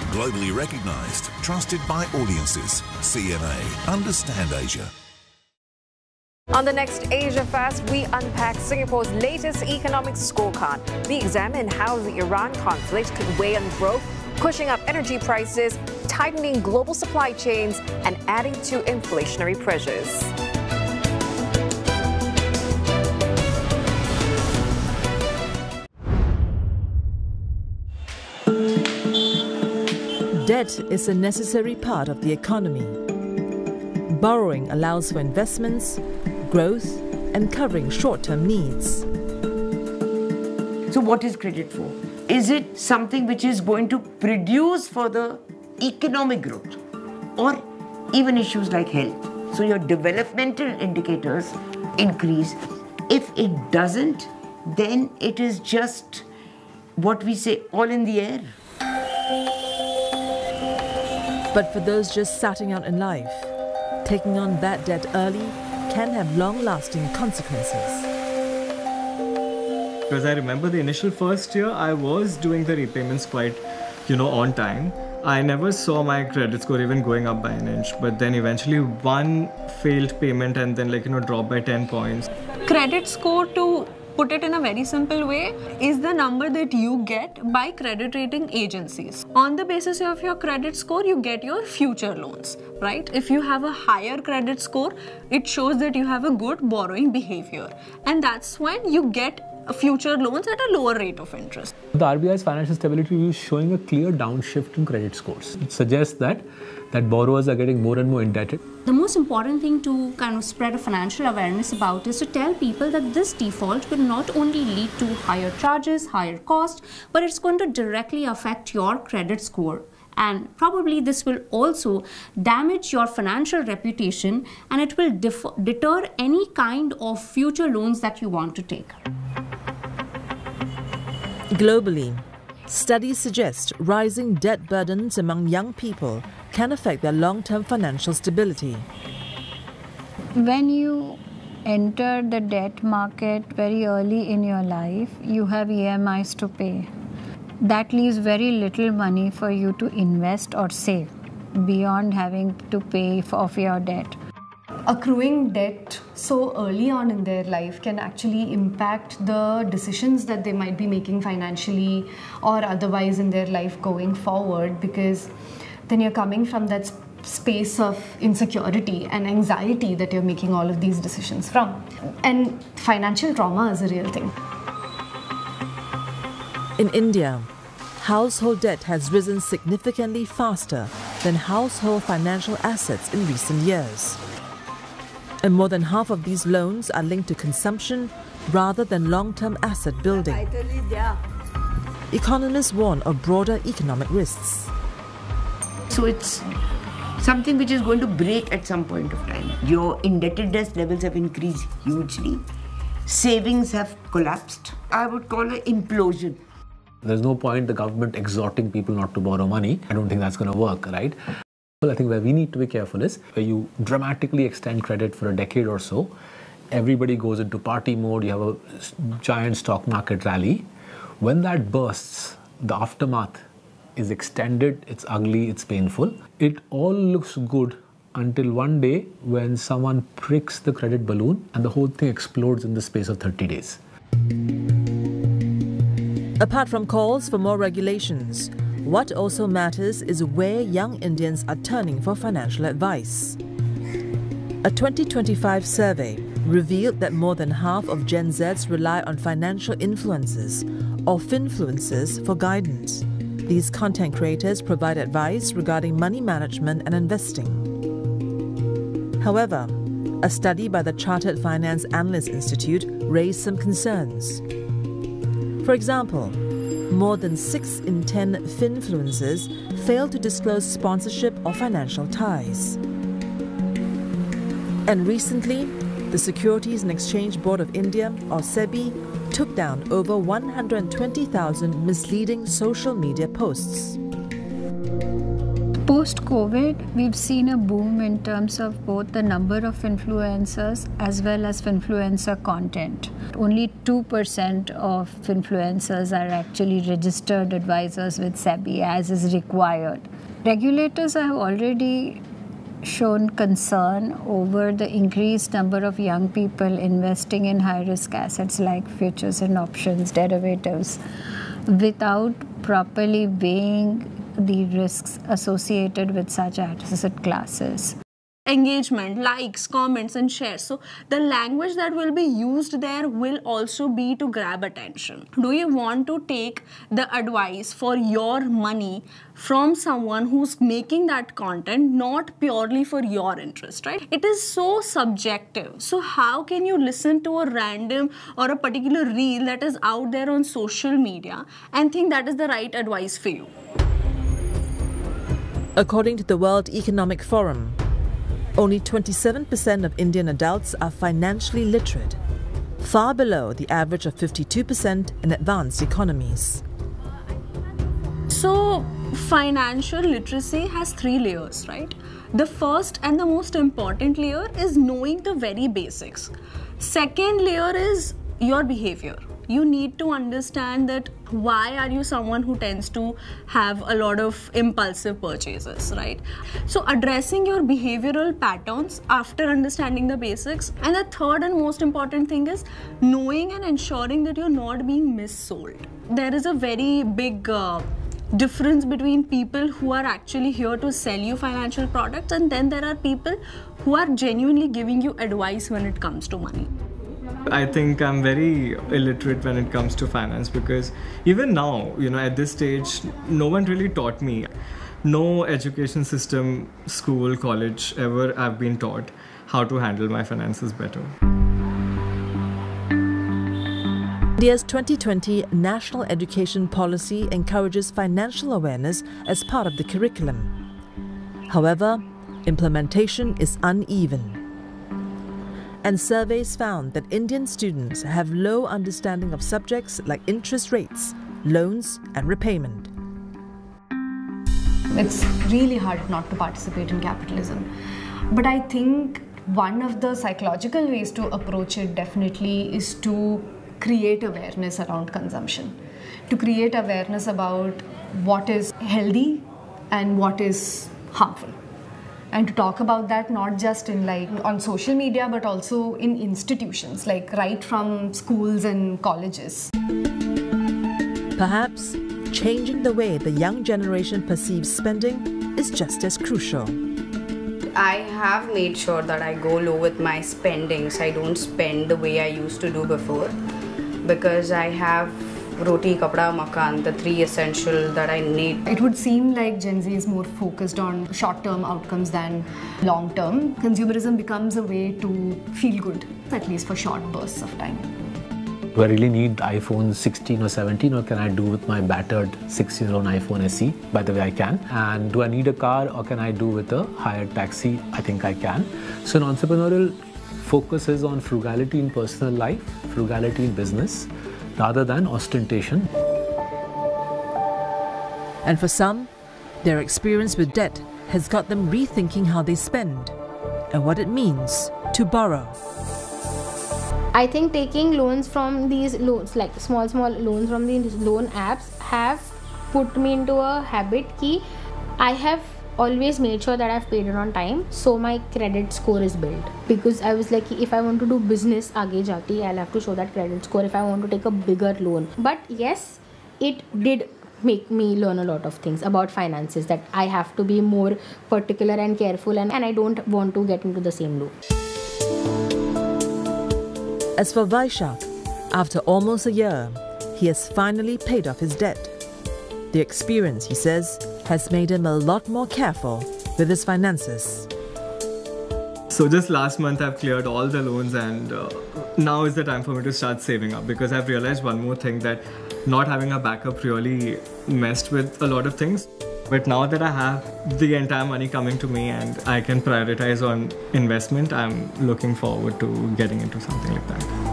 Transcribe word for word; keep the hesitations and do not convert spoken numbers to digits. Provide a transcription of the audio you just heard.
Globally recognised, trusted by audiences. C M A. Understand Asia. On the next Asia Fast, we unpack Singapore's latest economic scorecard. We examine how the Iran conflict could weigh on growth, pushing up energy prices, tightening global supply chains, and adding to inflationary pressures. Debt is a necessary part of the economy. Borrowing allows for investments, growth, and covering short-term needs. So what is credit for? Is it something which is going to produce further economic growth or even issues like health? So your developmental indicators increase. If it doesn't, then it is just what we say, all in the air. But for those just starting out in life, taking on that debt early can have long-lasting consequences. Because I remember the initial first year, I was doing the repayments quite, you know, on time. I never saw my credit score even going up by an inch. But then eventually one failed payment and then like, you know, dropped by ten points. Credit score, to put it in a very simple way, is the number that you get by credit rating agencies. On the basis of your credit score, you get your future loans, right? If you have a higher credit score, it shows that you have a good borrowing behavior. And that's when you get future loans at a lower rate of interest. The R B I's financial stability review is showing a clear downshift in credit scores. It suggests that, that borrowers are getting more and more indebted. The most important thing to kind of spread a financial awareness about is to tell people that this default will not only lead to higher charges, higher cost, but it's going to directly affect your credit score. And probably this will also damage your financial reputation, and it will deter any kind of future loans that you want to take. Globally, studies suggest rising debt burdens among young people can affect their long-term financial stability. When you enter the debt market very early in your life, you have E M Is to pay. That leaves very little money for you to invest or save beyond having to pay off your debt. Accruing debt so early on in their life can actually impact the decisions that they might be making financially or otherwise in their life going forward, because then you're coming from that space of insecurity and anxiety that you're making all of these decisions from. And financial trauma is a real thing. In India, household debt has risen significantly faster than household financial assets in recent years. And more than half of these loans are linked to consumption rather than long-term asset building. Economists warn of broader economic risks. So it's something which is going to break at some point of time. Your indebtedness levels have increased hugely. Savings have collapsed. I would call it implosion. There's no point the government exhorting people not to borrow money. I don't think that's going to work, right? Well, I think where we need to be careful is where you dramatically extend credit for a decade or so, everybody goes into party mode, you have a giant stock market rally. When that bursts, the aftermath is extended, it's ugly, it's painful. It all looks good until one day when someone pricks the credit balloon and the whole thing explodes in the space of thirty days. Apart from calls for more regulations, what also matters is where young Indians are turning for financial advice. A twenty twenty-five survey revealed that more than half of Gen Zs rely on financial influencers or finfluencers for guidance. These content creators provide advice regarding money management and investing. However, a study by the Chartered Finance Analysts Institute raised some concerns. For example, more than six in ten finfluencers fail to disclose sponsorship or financial ties. And recently, the Securities and Exchange Board of India, or SEBI, took down over one hundred twenty thousand misleading social media posts. Post-COVID, we've seen a boom in terms of both the number of influencers as well as influencer content. Only two percent of influencers are actually registered advisors with SEBI, as is required. Regulators have already shown concern over the increased number of young people investing in high-risk assets like futures and options, derivatives, without properly weighing the risks associated with such asset classes. Engagement, likes, comments and shares. So the language that will be used there will also be to grab attention. Do you want to take the advice for your money from someone who's making that content not purely for your interest, right? It is so subjective. So how can you listen to a random or a particular reel that is out there on social media and think that is the right advice for you? According to the World Economic Forum, only twenty-seven percent of Indian adults are financially literate, far below the average of fifty-two percent in advanced economies. So, financial literacy has three layers, right? The first and the most important layer is knowing the very basics. Second layer is your behavior. You need to understand that why are you someone who tends to have a lot of impulsive purchases, right? So addressing your behavioral patterns after understanding the basics. And the third and most important thing is knowing and ensuring that you're not being missold. There is a very big uh, difference between people who are actually here to sell you financial products, and then there are people who are genuinely giving you advice when it comes to money. I think I'm very illiterate when it comes to finance, because even now, you know, at this stage, no one really taught me. No education system, school, college, ever I've been taught how to handle my finances better. India's twenty twenty National Education Policy encourages financial awareness as part of the curriculum. However, implementation is uneven. And surveys found that Indian students have low understanding of subjects like interest rates, loans and repayment. It's really hard not to participate in capitalism. But I think one of the psychological ways to approach it definitely is to create awareness around consumption. To create awareness about what is healthy and what is harmful. And to talk about that not just in like on social media but also in institutions, like right from schools and colleges. Perhaps changing the way the young generation perceives spending is just as crucial. I have made sure that I go low with my spendings. I don't spend the way I used to do before, because I have roti, kapda, makan, the three essential that I need. It would seem like Gen Z is more focused on short-term outcomes than long-term. Consumerism becomes a way to feel good, at least for short bursts of time. Do I really need iPhone sixteen or seventeen, or can I do with my battered six-year-old iPhone S E? By the way, I can. And do I need a car, or can I do with a hired taxi? I think I can. So an entrepreneurial focus is on frugality in personal life, frugality in business, rather than ostentation. And for some, their experience with debt has got them rethinking how they spend and what it means to borrow. I think taking loans from these loans, like small, small loans from these loan apps, have put me into a habit ki I have always made sure that I've paid it on time, so my credit score is built. Because I was like, if I want to do business aage jati, I'll have to show that credit score if I want to take a bigger loan. But yes, it did make me learn a lot of things about finances, that I have to be more particular and careful, and, and I don't want to get into the same loop. As for Vaishak, after almost a year, he has finally paid off his debt. The experience, he says, has made him a lot more careful with his finances. So just last month I've cleared all the loans, and uh, now is the time for me to start saving up, because I've realized one more thing, that not having a backup really messed with a lot of things. But now that I have the entire money coming to me and I can prioritize on investment, I'm looking forward to getting into something like that.